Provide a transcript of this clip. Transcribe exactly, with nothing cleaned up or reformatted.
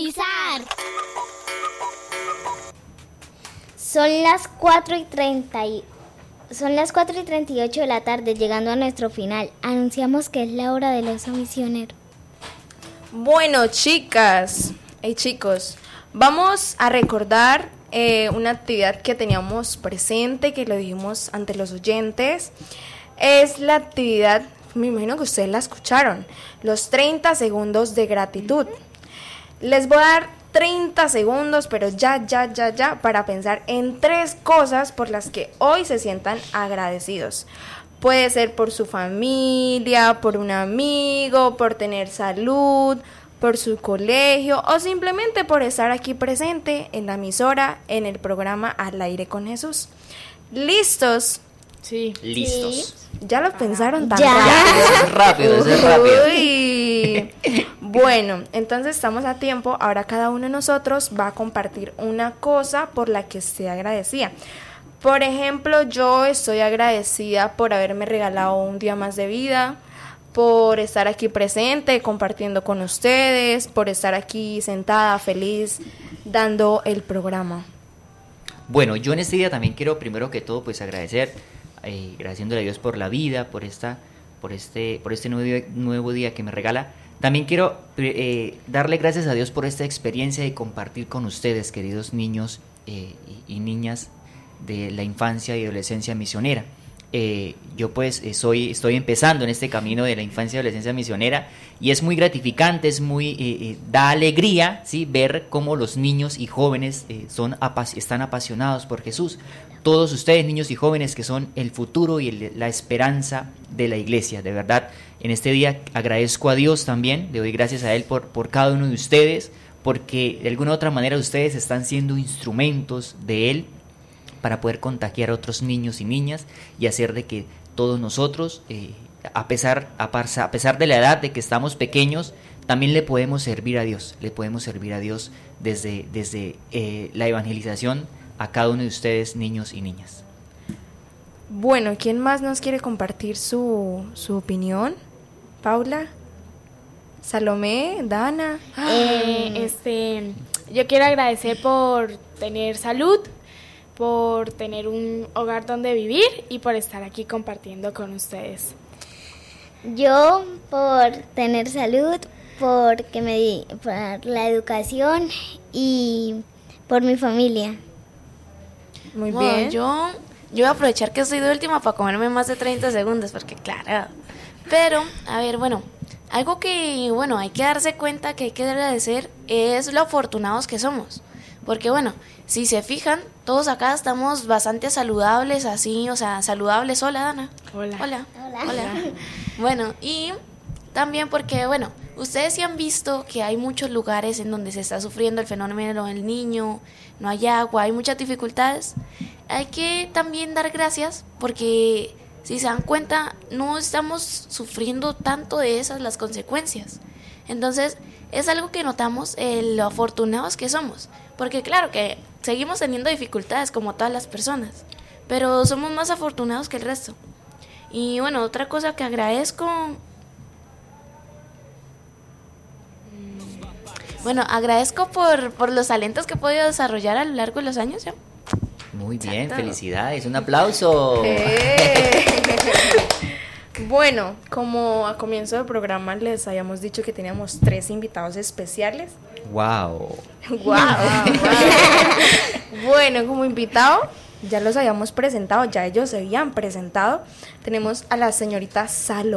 improvisar. Son las cuatro y treinta y Son las cuatro y treinta y ocho de la tarde, llegando a nuestro final. Anunciamos que es la hora del oso misionero. Bueno, chicas y chicos, vamos a recordar eh, una actividad que teníamos presente, que lo dijimos ante los oyentes. Es la actividad, me imagino que ustedes la escucharon, los treinta segundos de gratitud. Les voy a dar treinta segundos, pero ya, ya, ya, ya, para pensar en tres cosas por las que hoy se sientan agradecidos. Puede ser por su familia, por un amigo, por tener salud, por su colegio o simplemente por estar aquí presente en la emisora, en el programa Al Aire con Jesús. ¿Listos? Sí. Listos. Sí. ¿Ya lo pensaron tan Ya. rápido? Eso es rápido, eso es rápido. Uy. Bueno, entonces estamos a tiempo. Ahora cada uno de nosotros va a compartir una cosa por la que esté agradecida. Por ejemplo, yo estoy agradecida por haberme regalado un día más de vida, por estar aquí presente, compartiendo con ustedes, por estar aquí sentada, feliz, dando el programa. Bueno, yo en este día también quiero primero que todo pues agradecer, eh, agradeciéndole a Dios por la vida, por esta, por este, por este nuevo día, nuevo día que me regala. También quiero eh, darle gracias a Dios por esta experiencia de compartir con ustedes, queridos niños eh, y, y niñas de la infancia y adolescencia misionera. Eh, yo pues eh, soy, estoy empezando en este camino de la infancia y adolescencia misionera y es muy gratificante, es muy, eh, eh, da alegría, ¿sí? Ver cómo los niños y jóvenes eh, son apas- están apasionados por Jesús. Todos ustedes, niños y jóvenes, que son el futuro y el, la esperanza de la iglesia. De verdad, en este día agradezco a Dios también, le doy gracias a Él por, por cada uno de ustedes, porque de alguna u otra manera ustedes están siendo instrumentos de Él para poder contagiar a otros niños y niñas y hacer de que todos nosotros, eh, a pesar, a, par- a pesar de la edad de que estamos pequeños, también le podemos servir a Dios, le podemos servir a Dios desde, desde eh, la evangelización a cada uno de ustedes, niños y niñas. Bueno, ¿quién más nos quiere compartir su, su opinión? ¿Paula? ¿Salomé? ¿Dana? Eh, este, yo quiero agradecer por tener salud, por tener un hogar donde vivir y por estar aquí compartiendo con ustedes. Yo por tener salud, porque me di, por la educación y por mi familia. Muy Bueno, bien. yo, yo voy a aprovechar que estoy de última para comerme más de treinta segundos, porque claro. Pero, a ver, bueno, algo que, bueno, hay que darse cuenta que hay que agradecer es lo afortunados que somos. Porque, bueno, si se fijan, todos acá estamos bastante saludables, así, o sea, saludables. Hola, Dana. Hola. Hola. Hola. Hola. Bueno, y también porque, bueno, ustedes sí han visto que hay muchos lugares en donde se está sufriendo el fenómeno del niño, no hay agua, hay muchas dificultades. Hay que también dar gracias porque, si se dan cuenta, no estamos sufriendo tanto de esas las consecuencias. Entonces, es algo que notamos, eh, lo afortunados que somos. Porque claro que seguimos teniendo dificultades como todas las personas, pero somos más afortunados que el resto. Y bueno, otra cosa que agradezco... Bueno, agradezco por, por los talentos que he podido desarrollar a lo largo de los años, ¿ya? Muy bien, Exacto. felicidades, un aplauso. Eh. Bueno, como a comienzo del programa les habíamos dicho que teníamos tres invitados especiales. Wow. Wow. Bueno, como invitado, ya los habíamos presentado, ya ellos se habían presentado. Tenemos a la señorita Salomé.